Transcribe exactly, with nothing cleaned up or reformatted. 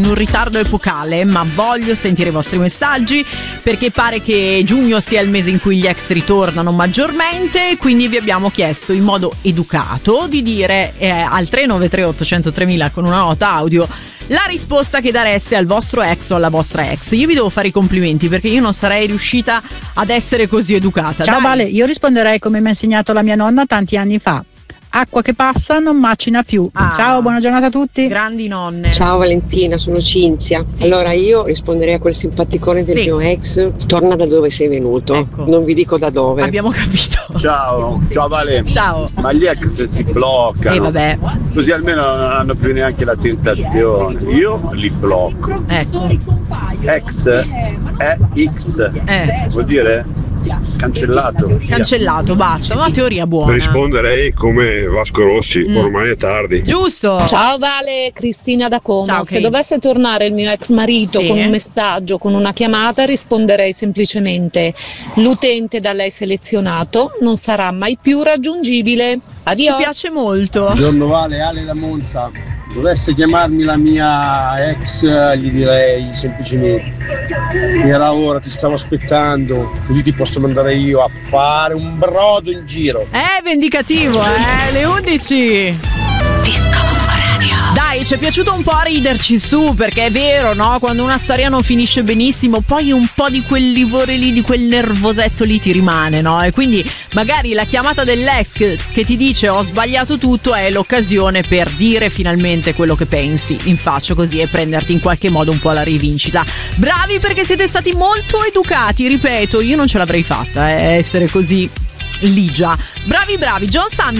un ritardo epocale, ma voglio sentire i vostri messaggi perché pare che giugno sia il mese in cui gli ex ritornano maggiormente, quindi vi abbiamo chiesto in modo educato di dire eh, al tre nove tre otto zero zero tre mila con una nota audio la risposta che dareste al vostro ex o alla vostra ex. Io vi devo fare i complimenti perché io non sarei riuscita ad essere così educata. Ciao Dai. Vale, io risponderei come mi ha insegnato la mia nonna tanti anni fa: acqua che passa non macina più. Ah. Ciao, buona giornata a tutti. Grandi nonne. Ciao Valentina, sono Cinzia. Sì. Allora io risponderei a quel simpaticone del Sì. mio ex: torna da dove sei venuto. Ecco. Non vi dico da dove. Abbiamo capito. Ciao, ciao Vale. Ciao. Ma gli ex si bloccano. E vabbè, Così almeno non hanno più neanche la tentazione. Io li blocco. ecco. Ex è X. Eh. Vuol dire cancellato. Via. Cancellato, basta, una teoria buona. Risponderei come Vasco Rossi, Mm. ormai è tardi. Giusto. Ciao Vale, Cristina da Como. Ciao, Se Kate. dovesse tornare il mio ex marito Sì. con un messaggio, con una chiamata, risponderei semplicemente: l'utente da lei selezionato non sarà mai più raggiungibile. Ci Adios. piace molto. Buongiorno Vale, Ale da Monza. Dovesse chiamarmi la mia ex, gli direi semplicemente: era ora, ti stavo aspettando, così ti posso mandare io a fare un brodo in giro. Eh, vendicativo, eh, le undici. Dai, ci è piaciuto un po' a riderci su, perché è vero, no? Quando una storia non finisce benissimo, poi un po' di quel livore lì, di quel nervosetto lì ti rimane, no? E quindi magari la chiamata dell'ex che, che ti dice ho sbagliato tutto è l'occasione per dire finalmente quello che pensi in faccia, così, e prenderti in qualche modo un po' la rivincita. Bravi, perché siete stati molto educati, ripeto, io non ce l'avrei fatta, eh, essere così ligia. Bravi, bravi. John Summit